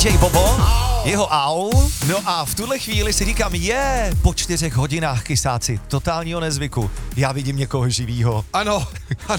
DJ Bobo, jeho au. No a v tuhle chvíli si říkám, po 4 hodinách kysáci, totálního nezvyku. Já vidím někoho živýho. Ano.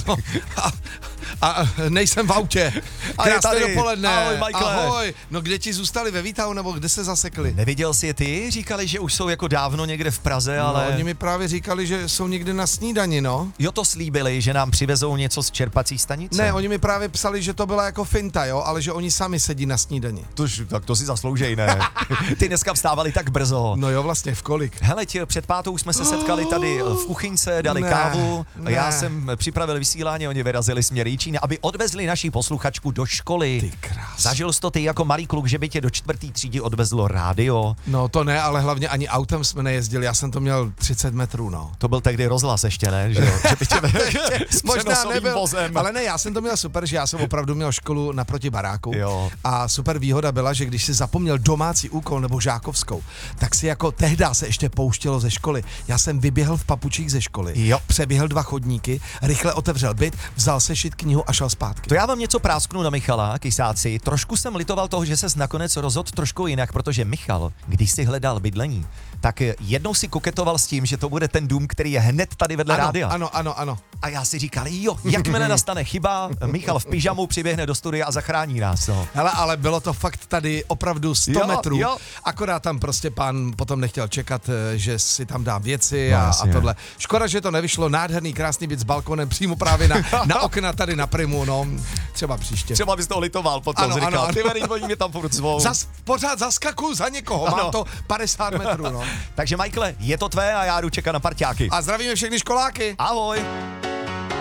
A nejsem v autě. Krásné dopoledne. Ahoj, Michaele. Ahoj. No kde ti zůstali, ve Výtahu nebo kde se zasekli? Neviděl jsi je ty? Říkali, že už jsou jako dávno někde v Praze, ale... No, oni mi právě říkali, že jsou někde na snídani, no. Jo, to slíbili, že nám přivezou něco z čerpací stanice. Ne, oni mi právě psali, že to byla jako finta, jo, ale že oni sami sedí na snídani. Tak to si zasloužej, ne? Ty dneska vstávali tak brzo. No jo, vlastně v kolik? Hele, před 5. jsme se setkali tady v kuchyňce, dali kávu. Já jsem připravil vysílání, oni vyrazili směr Jičína, aby odvezli naší posluchačku do školy. Ty krás. Zažil jsi to ty jako malý kluk, že by tě do 4. třídy odvezlo rádio? No to ne, ale hlavně ani autem jsme nejezdili, já jsem to měl 30 metrů, no. To byl tehdy rozhlas ještě, ne? Že by tě s možná nebyl, vozem. ale ne, já jsem to měl super, že já jsem opravdu měl školu naproti baráku. Jo. A super výhoda byla, že když si zapomněl domácí úkol nebo žákovskou, tak si jako tehdy se ještě pouštělo ze školy. Já jsem vyběhl v papučích ze školy, jo. Přeběhl 2 chodníky, rychle otevřel byt, vzal sešit knihu a šel zpátky. To já vám něco prásknu na Michala, kysáci. Trošku jsem litoval toho, že ses nakonec rozhodl trošku jinak, protože Michal, když si hledal bydlení, tak jednou si koketoval s tím, že to bude ten dům, který je hned tady vedle rádia. Ano. A já si říkal, jakmile nastane chyba, Michal v pyžamu přiběhne do studia a zachrání nás. No. Hele, ale bylo to fakt tady opravdu 100 metrů. Jo. Akorát tam prostě pán potom nechtěl čekat, že si tam dám věci a tohle. Škoda, že to nevyšlo. Nádherný, krásný byt s balkonem přímo právě na okna tady na Primu, no. Třeba příště. Třeba bys to litoval potom, říkal. Ty oni mě tam furt zvou. Pořád zaskakuju za někoho, mám to 50 metrů, no. Takže Michaele, je to tvé a já jdu čekat na parťáky. A zdravíme všechny školáky. Ahoj.